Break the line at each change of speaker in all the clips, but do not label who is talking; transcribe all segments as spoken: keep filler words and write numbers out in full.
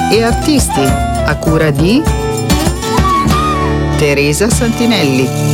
e artisti, a cura di Teresa Santinelli.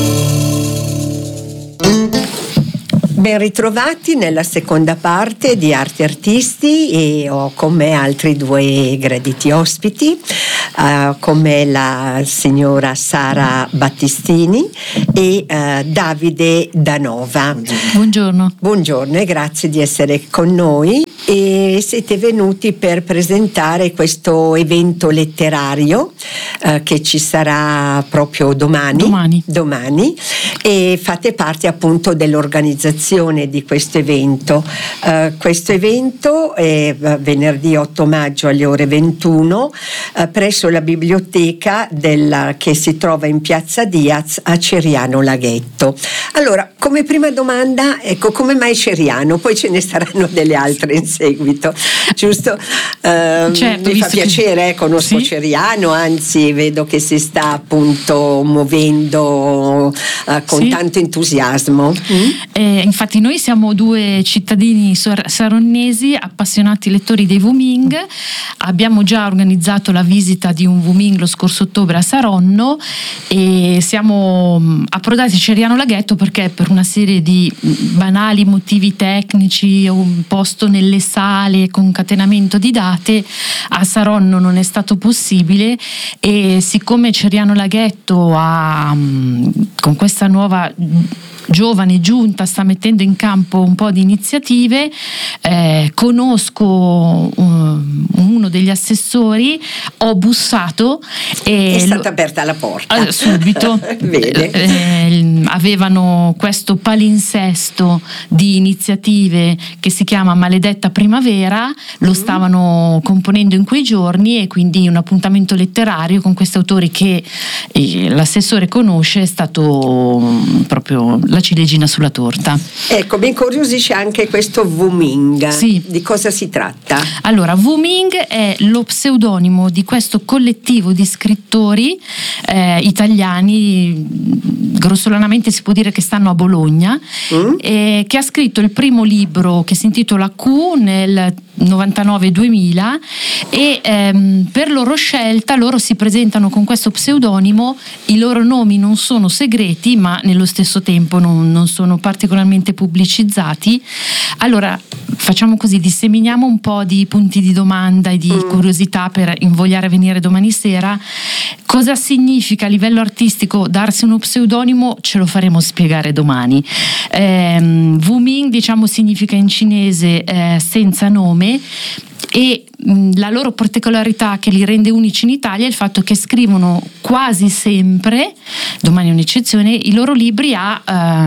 Ben ritrovati nella seconda parte di Arte e Artisti, e ho con me altri due graditi ospiti, uh, con me la signora Sara Battistini e uh, Davide Danova.
Buongiorno.
Buongiorno e grazie di essere con noi. E siete venuti per presentare questo evento letterario uh, che ci sarà proprio domani,
domani
domani e fate parte appunto dell'organizzazione di questo evento. Uh, questo evento è venerdì otto maggio alle ore ventuno uh, presso la biblioteca della, che si trova in Piazza Diaz a Ceriano Laghetto. Allora, come prima domanda, ecco, come mai Ceriano? Poi ce ne saranno delle altre in seguito, giusto? Uh,
certo,
mi fa piacere,
che...
eh, conosco sì? Ceriano, anzi vedo che si sta appunto muovendo uh, con
sì?
tanto entusiasmo. Mm?
Eh, infatti noi siamo due cittadini saronnesi appassionati lettori dei Wuming. Abbiamo già organizzato la visita di un Wuming lo scorso ottobre a Saronno e siamo approdati a Ceriano Laghetto perché per una serie di banali motivi tecnici, un posto nelle sale, concatenamento di date, a Saronno non è stato possibile, e siccome Ceriano Laghetto ha, con questa nuova giovane giunta, sta mettendo in campo un po' di iniziative, eh, conosco um, uno degli assessori, ho bussato e
è stata
lo,
aperta la porta
eh, subito.
Bene.
Eh, avevano questo palinsesto di iniziative che si chiama Maledetta Primavera, lo mm-hmm. stavano componendo in quei giorni, e quindi un appuntamento letterario con questi autori che eh, l'assessore conosce è stato um, proprio la ciliegina sulla torta.
Ecco, mi incuriosisce anche questo Wuming.
Sì.
Di cosa si tratta?
Allora, Wuming è lo pseudonimo di questo collettivo di scrittori eh, italiani, grossolanamente si può dire che stanno a Bologna, mm. eh, che ha scritto il primo libro che si intitola Q nel novantanove duemila, e ehm, per loro scelta loro si presentano con questo pseudonimo. I loro nomi non sono segreti, ma nello stesso tempo non, non sono particolarmente pubblicizzati. Allora facciamo così, disseminiamo un po' di punti di domanda e di mm. curiosità per invogliare a venire domani sera. Cosa significa a livello artistico darsi uno pseudonimo? Ce lo faremo spiegare domani. ehm, Wuming, diciamo, significa in cinese eh, senza nome, e mh, la loro particolarità che li rende unici in Italia è il fatto che scrivono quasi sempre, domani è un'eccezione, i loro libri a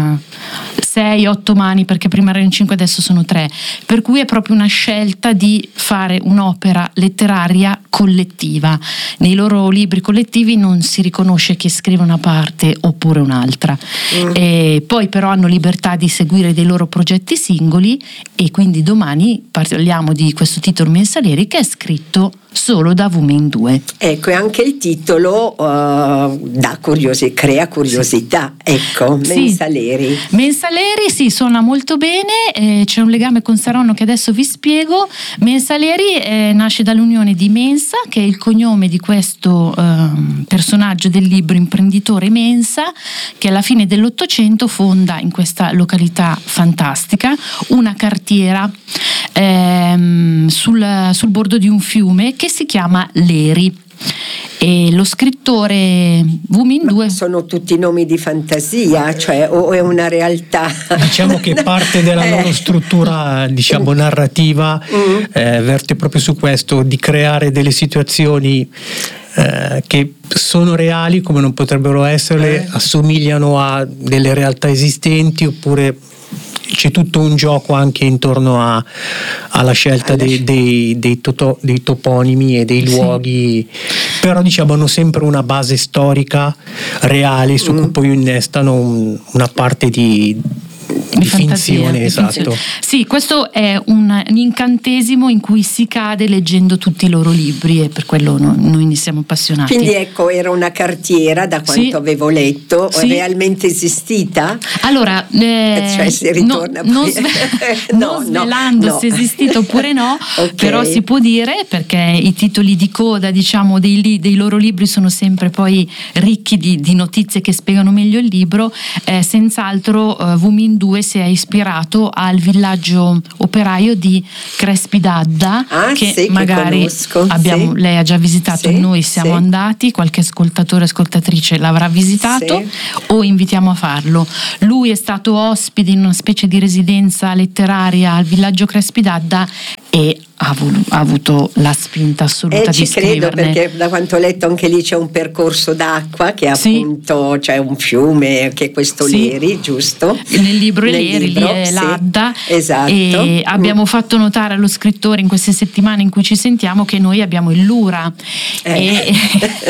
sei otto mani, perché prima erano cinque, adesso sono tre, per cui è proprio una scelta di fare un'opera letteraria collettiva. Nei loro libri collettivi non si riconosce chi scrive una parte oppure un'altra, mm. e poi però hanno libertà di seguire dei loro progetti singoli, e quindi domani parliamo di questo titolo Mensaleri che è scritto solo da Wuming due.
Ecco, e anche il titolo uh, dà curiosi- crea curiosità. Sì. Ecco, Mensaleri.
Sì. Mensaleri sì, suona molto bene, eh, c'è un legame con Saronno che adesso vi spiego. Mensaleri eh, nasce dall'unione di Mensa, che è il cognome di questo eh, personaggio del libro, imprenditore Mensa, che alla fine dell'Ottocento fonda in questa località fantastica una cartiera ehm, sul, sul bordo di un fiume che si chiama Leri. E lo scrittore Wuming due
sono tutti nomi di fantasia, cioè o è una realtà?
Diciamo che parte della loro struttura, diciamo, narrativa mm. eh, verte proprio su questo, di creare delle situazioni eh, che sono reali come non potrebbero essere, eh. assomigliano a delle realtà esistenti, oppure c'è tutto un gioco anche intorno a, alla scelta dei, dei, dei, toto, dei toponimi e dei luoghi, sì. Però diciamo hanno sempre una base storica reale su mm. cui poi innestano un, una parte di di finzione, esatto.
Sì, questo è un, un incantesimo in cui si cade leggendo tutti i loro libri e per quello no, noi ne siamo appassionati.
Quindi ecco, era una cartiera, da quanto
sì.
avevo letto,
sì.
realmente esistita?
Allora, eh,
cioè si ritorna
no,
poi.
non, sve- no, non svelando
no.
se è esistita oppure no,
okay.
però si può dire, perché i titoli di coda, diciamo, dei, dei loro libri sono sempre poi ricchi di, di notizie che spiegano meglio il libro. Eh, senz'altro eh, Vumin due si è ispirato al villaggio operaio di Crespi d'Adda,
ah,
che
sì,
magari
che
abbiamo,
sì.
lei ha già visitato,
sì,
noi siamo
sì.
andati, qualche ascoltatore ascoltatrice l'avrà visitato
sì.
o invitiamo a farlo. Lui è stato ospite in una specie di residenza letteraria al villaggio Crespi d'Adda e ha, volu- ha avuto la spinta assoluta
eh,
di
ci credo,
scriverne.
perché da quanto ho letto anche lì c'è un percorso d'acqua che
sì.
appunto c'è un fiume che è questo
sì.
Leri, giusto?
Nel libro
Nel
Leri
libro,
lì è
sì.
l'Adda,
esatto.
e abbiamo mm. fatto notare allo scrittore in queste settimane in cui ci sentiamo che noi abbiamo il Lura
eh.
e,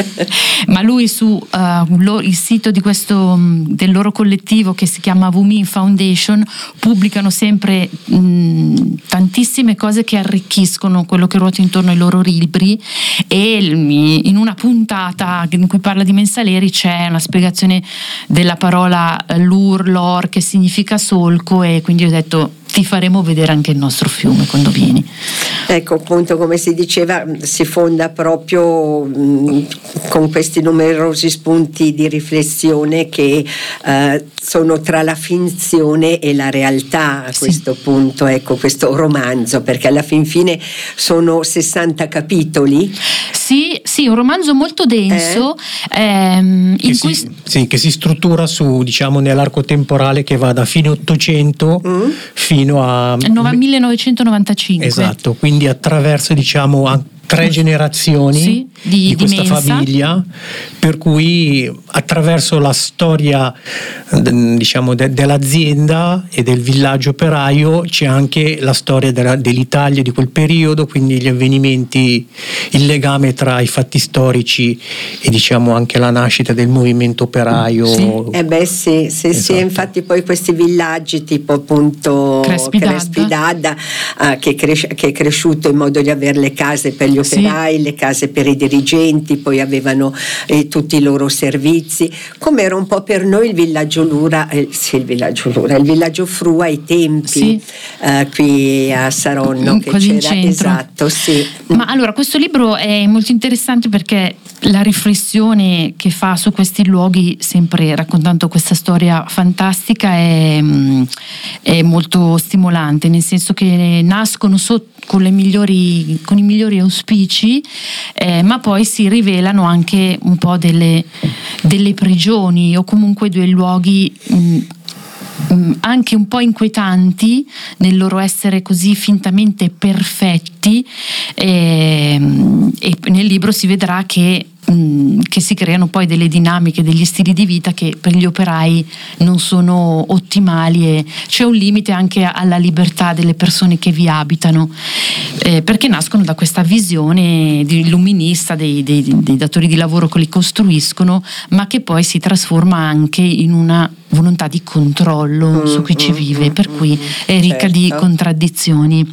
ma lui su uh, lo, il sito di questo del loro collettivo che si chiama Vumin Foundation pubblicano sempre mh, tantissime cose che arricchiscono quello che ruota intorno ai loro libri, e in una puntata in cui parla di Mensaleri c'è una spiegazione della parola lur, lor, che significa solco, e quindi ho detto ti faremo vedere anche il nostro fiume quando vieni.
Ecco, appunto, come si diceva, si fonda proprio mh, con questi numerosi spunti di riflessione che eh, sono tra la finzione e la realtà a sì. questo punto, ecco, questo romanzo, perché alla fin fine sono sessanta capitoli.
Sì, sì, un romanzo molto denso,
eh?
ehm, in
che,
cui
si, sì, che si struttura su, diciamo, nell'arco temporale che va da fine Ottocento mm? fino a
millenovecentonovantacinque.
Esatto, quindi attraverso, diciamo, anche tre generazioni
sì, di,
di questa
di
famiglia, per cui attraverso la storia diciamo de, dell'azienda e del villaggio operaio c'è anche la storia della, dell'Italia di quel periodo, quindi gli avvenimenti, il legame tra i fatti storici e diciamo anche la nascita del movimento operaio.
Sì. Eh beh sì, sì, esatto. sì, infatti poi questi villaggi tipo appunto Crespi d'Adda eh, che, cres- che è cresciuto in modo di avere le case per gli operai, sì. le case per i dirigenti, poi avevano eh, tutti i loro servizi, come era un po' per noi il villaggio Lura, eh, sì il villaggio Lura, il villaggio Fru ai tempi, sì. eh, qui a Saronno, che
così
c'era, esatto, sì.
Ma allora questo libro è molto interessante perché la riflessione che fa su questi luoghi, sempre raccontando questa storia fantastica, è, è molto stimolante, nel senso che nascono sotto con le migliori, con i migliori auspici, eh, ma poi si rivelano anche un po' delle, delle prigioni o comunque dei luoghi mh, mh, anche un po' inquietanti nel loro essere così fintamente perfetti, eh, e nel libro si vedrà che che si creano poi delle dinamiche, degli stili di vita che per gli operai non sono ottimali, e c'è un limite anche alla libertà delle persone che vi abitano, eh, perché nascono da questa visione di illuminista dei, dei, dei datori di lavoro che li costruiscono, ma che poi si trasforma anche in una volontà di controllo mm, su chi mm, ci vive, mm, per mm, cui è ricca certo. di contraddizioni.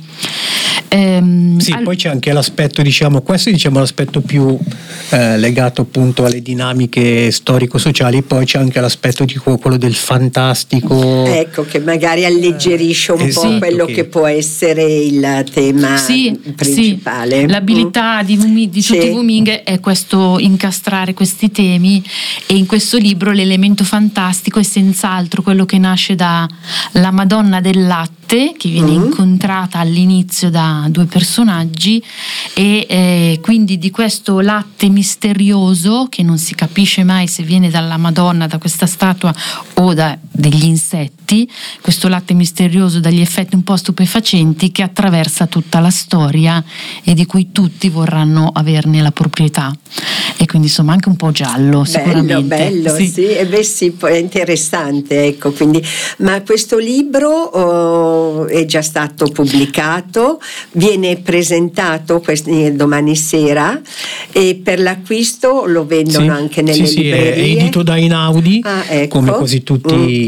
Ehm,
sì,
al...
poi c'è anche l'aspetto, diciamo, questo è diciamo l'aspetto più eh, legato appunto alle dinamiche storico-sociali, poi c'è anche l'aspetto di quello del fantastico,
ecco, che magari alleggerisce un
esatto,
po' quello che... che può essere il tema
sì,
principale.
Sì. L'abilità mm. di, Vumi, di tutti i sì. Wuming è questo, incastrare questi temi, e in questo libro l'elemento fantastico è senz'altro quello che nasce da la Madonna del Latte, che viene mm. incontrata all'inizio da due personaggi, e eh, quindi di questo latte misterioso che non si capisce mai se viene dalla Madonna, da questa statua, o da degli insetti, questo latte misterioso dagli effetti un po' stupefacenti che attraversa tutta la storia e di cui tutti vorranno averne la proprietà, e quindi insomma anche un po' giallo, sicuramente.
Bello, bello, sì, sì. E beh sì, è interessante, ecco, quindi, ma questo libro oh, è già stato pubblicato, viene presentato questi, domani sera, e per l'acquisto lo vendono sì, anche nelle
sì,
librerie.
Sì, è edito da Einaudi,
ah, ecco.
come quasi tutti mm.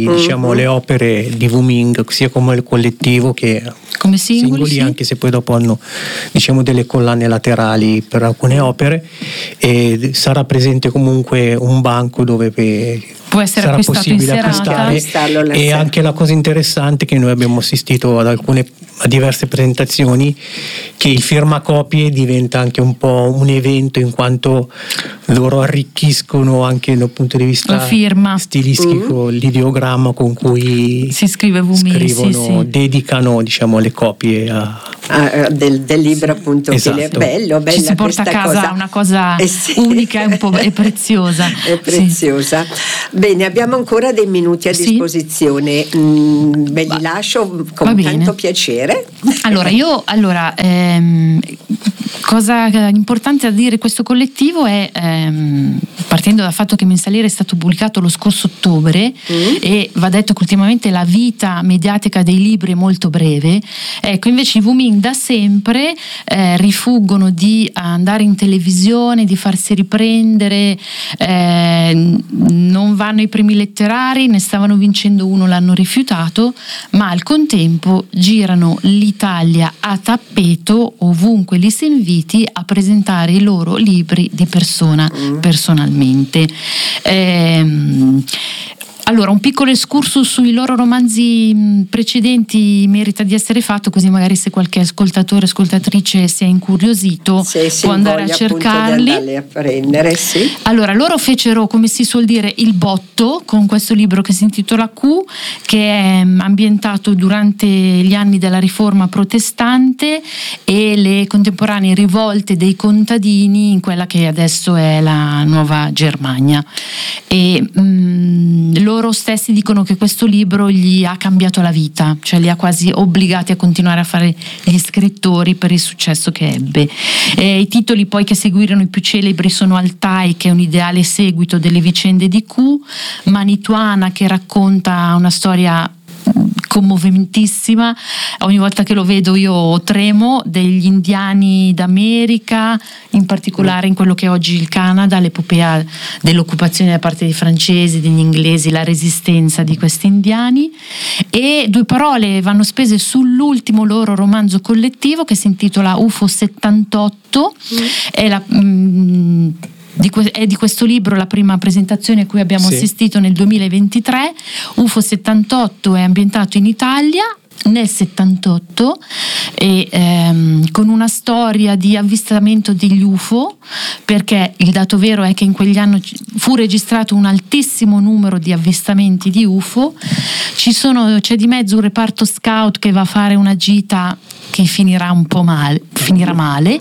tutti mm-hmm. diciamo le opere di Wuming, sia come il collettivo che
come singoli,
singoli
sì.
anche se poi dopo hanno diciamo delle collane laterali per alcune opere, e sarà presente comunque un banco dove per,
può essere
sarà
acquistato
possibile
in
acquistare.
serata.
E anche la cosa interessante che noi abbiamo assistito ad alcune a diverse presentazioni, che il firmacopie diventa anche un po' un evento, in quanto loro arricchiscono anche dal punto di vista
la firma
stilistico mm. l'ideogramma con cui
si scrive Wuming,
scrivono,
sì, sì.
dedicano diciamo le copie a,
ah, del, del libro appunto.
Esatto.
Che è bello, bella,
ci si porta a casa
cosa.
una cosa
eh sì.
unica e un po' e preziosa
è preziosa. Sì. Bene, abbiamo ancora dei minuti a disposizione, sì. mm, ve li lascio con tanto piacere.
Allora io allora ehm, cosa importante da dire, questo collettivo è ehm, partendo dal fatto che Mensaliere è stato pubblicato lo scorso ottobre mm. e va detto che ultimamente la vita mediatica dei libri è molto breve, ecco invece i Wuming da sempre eh, rifuggono di andare in televisione, di farsi riprendere, eh, non vanno ai premi letterari, ne stavano vincendo uno, l'hanno rifiutato, ma al contempo girano l'Italia a tappeto ovunque li si inviti a presentare i loro libri di persona, mm. personalmente. Ehm, Allora, un piccolo excursus sui loro romanzi precedenti merita di essere fatto, così magari se qualche ascoltatore o ascoltatrice si è incuriosito
se
può andare a cercarli.
A prendere, sì.
Allora, loro fecero, come si suol dire, il botto con questo libro che si intitola Q, che è ambientato durante gli anni della riforma protestante e le contemporanee rivolte dei contadini in quella che adesso è la Nuova Germania. E mh, loro stessi dicono che questo libro gli ha cambiato la vita, cioè li ha quasi obbligati a continuare a fare gli scrittori per il successo che ebbe. E i titoli poi che seguirono i più celebri sono Altai, che è un ideale seguito delle vicende di Q, Manituana, che racconta una storia commovementissima, ogni volta che lo vedo io tremo, degli indiani d'America, in particolare in quello che è oggi il Canada, l'epopea dell'occupazione da parte dei francesi, degli inglesi, la resistenza di questi indiani. E due parole vanno spese sull'ultimo loro romanzo collettivo che si intitola U F O settantotto, mm. è la mh, Di que- è di questo libro la prima presentazione a cui abbiamo sì. assistito nel duemilaventitré. U F O settantotto è ambientato in Italia nel settantotto e ehm, con una storia di avvistamento degli U F O, perché il dato vero è che in quegli anni fu registrato un altissimo numero di avvistamenti di U F O. Ci sono, c'è di mezzo un reparto scout che va a fare una gita che finirà un po' male, finirà male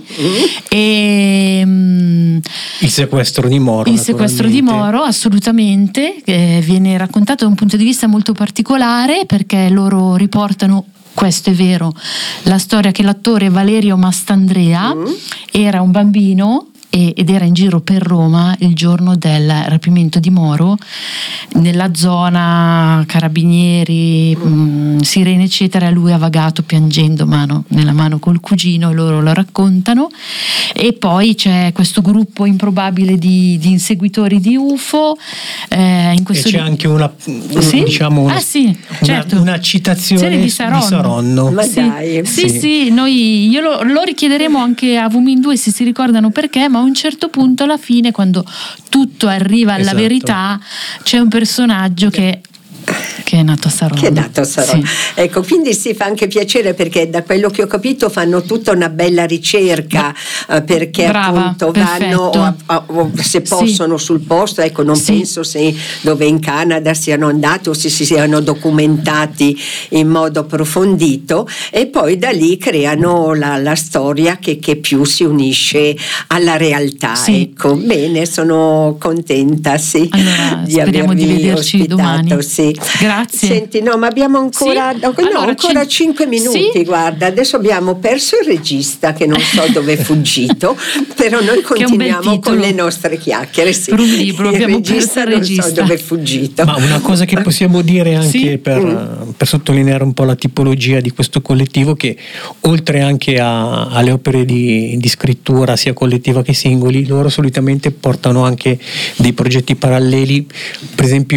e um,
il sequestro di Moro
il sequestro di Moro assolutamente, che viene raccontato da un punto di vista molto particolare, perché loro riportano, questo è vero, la storia che l'attore Valerio Mastandrea mm. era un bambino ed era in giro per Roma il giorno del rapimento di Moro, nella zona carabinieri, mh, sirene eccetera. Lui ha vagato piangendo mano nella mano col cugino e loro lo raccontano. E poi c'è questo gruppo improbabile di, di inseguitori di U F O, eh, in questo
e c'è
di...
anche una,
sì?
diciamo una,
ah, sì, certo.
una, una citazione
di Saronno,
di Saronno.
Ma
sì,
dai.
sì,
sì,
sì, noi io lo, lo richiederemo anche a Wuming due se si ricordano perché, ma a un certo punto alla fine, quando tutto arriva alla
esatto.
verità, c'è un personaggio che che è nato a Saronno.
Che è nato a Saronno.
Sì.
Ecco, quindi si fa anche piacere, perché da quello che ho capito fanno tutta una bella ricerca, eh, perché
Brava,
appunto
perfetto.
vanno a, a, a, se possono sì. sul posto, ecco, non
sì.
penso se dove in Canada siano andati o se si siano documentati in modo approfondito, e poi da lì creano la, la storia che, che più si unisce alla realtà.
Sì.
Ecco, bene, sono contenta sì,
allora,
di
speriamo
avervi
di vederci
ospitato,
domani.
Sì.
Grazie.
Senti, no, ma abbiamo ancora,
sì?
no,
allora,
ancora
c-
cinque minuti,
sì?
guarda, adesso abbiamo perso il regista che non so dove è fuggito, però noi continuiamo con le nostre chiacchiere. Sì.
Per un libro
il
abbiamo
regista
perso il regista.
Non so dove è fuggito.
Ma una cosa che possiamo dire anche
sì?
per,
mm.
per sottolineare un po' la tipologia di questo collettivo, che oltre anche a, alle opere di, di scrittura sia collettiva che singoli, loro solitamente portano anche dei progetti paralleli, per esempio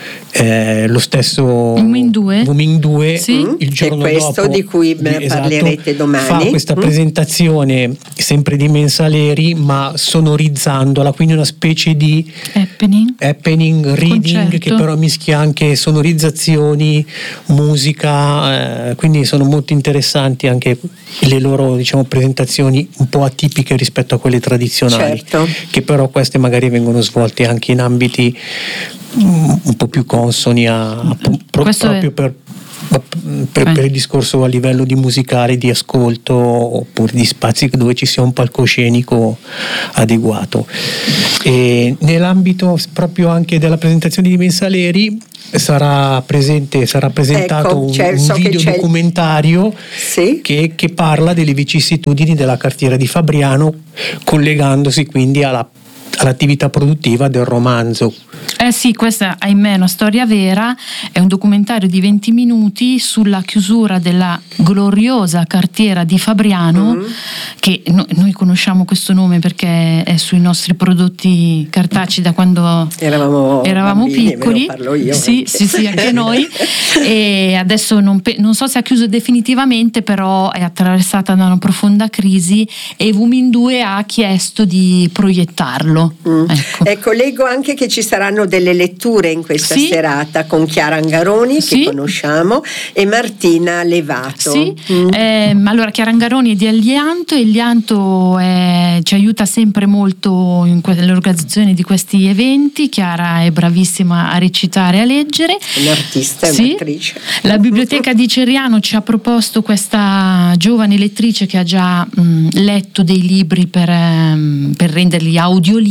eh, lo stesso
Women due,
Women due
sì?
il giorno
è questo
dopo
di cui di, parlerete esatto, domani,
fa questa
mm.
presentazione sempre di Mensaleri, ma sonorizzandola, quindi una specie di
happening,
happening reading,
concerto,
che però mischia anche sonorizzazioni, musica, eh, quindi sono molto interessanti anche le loro, diciamo, presentazioni un po' atipiche rispetto a quelle tradizionali,
certo,
che però queste magari vengono svolte anche in ambiti un po' più consoni a, a pro, proprio per, per, per il discorso a livello di musicale, di ascolto, oppure di spazi dove ci sia un palcoscenico adeguato. E nell'ambito proprio anche della presentazione di Mensaleri sarà presente, sarà presentato
ecco,
un,
so
un video documentario
sì?
che, che parla delle vicissitudini della cartiera di Fabriano, collegandosi quindi alla all'attività produttiva del romanzo.
Eh sì, questa ahimè è una storia vera, è un documentario di venti minuti sulla chiusura della gloriosa cartiera di Fabriano, mm-hmm. che no, noi conosciamo questo nome perché è sui nostri prodotti cartacei da quando
eravamo,
eravamo
bambini,
piccoli.
parlo io,
sì, sì, sì, anche noi. E adesso non, pe- non so se ha chiuso definitivamente, però è attraversata da una profonda crisi e Women due ha chiesto di proiettarlo.
Mm.
Ecco.
Ecco, leggo anche che ci saranno delle letture in questa
sì.
serata con Chiara Angaroni,
sì.
che conosciamo, e Martina Levato.
Sì, mm. eh, allora Chiara Angaroni è di Elianto, e Elianto è, ci aiuta sempre molto in que- nell'organizzazione di questi eventi. Chiara è bravissima a recitare e a leggere.
È un'artista, è
sì.
un'attrice.
La biblioteca di Ceriano ci ha proposto questa giovane lettrice che ha già mh, letto dei libri per, um, per renderli audiolibri,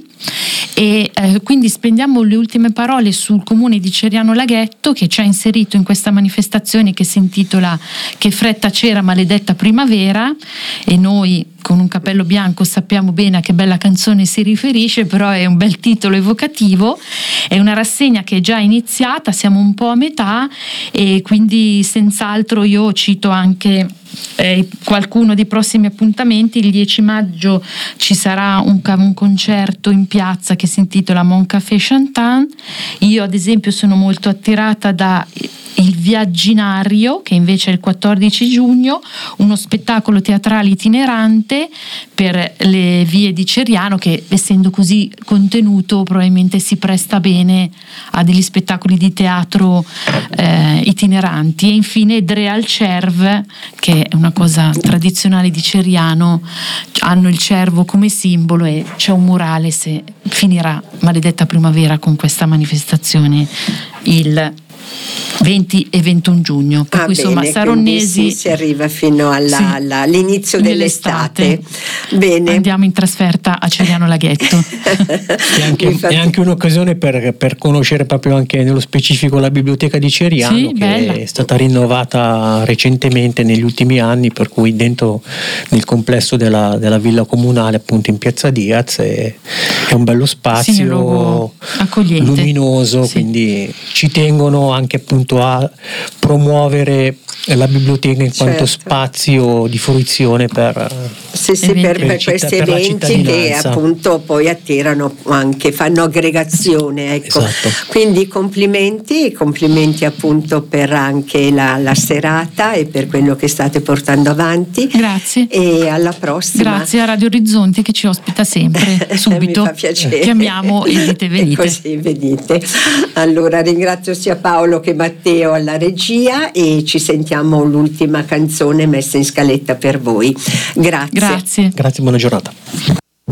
e eh, quindi spendiamo le ultime parole sul comune di Ceriano Laghetto, che ci ha inserito in questa manifestazione che si intitola Che fretta c'era maledetta primavera, e noi con un cappello bianco sappiamo bene a che bella canzone si riferisce, però è un bel titolo evocativo. È una rassegna che è già iniziata, siamo un po' a metà, e quindi senz'altro io cito anche eh, qualcuno dei prossimi appuntamenti. Il dieci maggio ci sarà un, un concerto in piazza che si intitola Mon Café Chantin. Io ad esempio sono molto attirata da Il Viagginario, che invece è il quattordici giugno, uno spettacolo teatrale itinerante per le vie di Ceriano, che essendo così contenuto probabilmente si presta bene a degli spettacoli di teatro eh, itineranti. E infine Dre al Cerv, che è una cosa tradizionale di Ceriano, hanno il cervo come simbolo e c'è un murale, se finirà maledetta primavera con questa manifestazione il venti e ventuno giugno, per
ah,
cui insomma
bene,
Saronnesi
sì, si arriva fino alla,
sì,
alla, all'inizio dell'estate. Bene,
andiamo in trasferta a Ceriano Laghetto.
è, anche, è anche un'occasione per, per conoscere proprio anche nello specifico la biblioteca di Ceriano,
sì,
che
bella.
È stata rinnovata recentemente negli ultimi anni, per cui dentro nel complesso della, della villa comunale, appunto in Piazza Diaz, è, è un bello spazio,
sì,
luminoso,
sì.
Quindi ci tengono anche appunto a promuovere la biblioteca in quanto
certo.
spazio di fruizione per,
sì, sì, per, per questi
per
eventi che appunto poi attirano anche, fanno aggregazione, ecco.
Esatto.
Quindi complimenti, complimenti appunto per anche la, la serata e per quello che state portando avanti.
Grazie.
E alla prossima.
Grazie a Radio Orizzonte che ci ospita sempre, subito.
Mi fa piacere.
Chiamiamo e dite venite.
E così venite. Allora ringrazio sia Paolo che Matteo alla regia, e ci sentiamo l'ultima canzone messa in scaletta per voi. Grazie.
Grazie.
Grazie, buona giornata.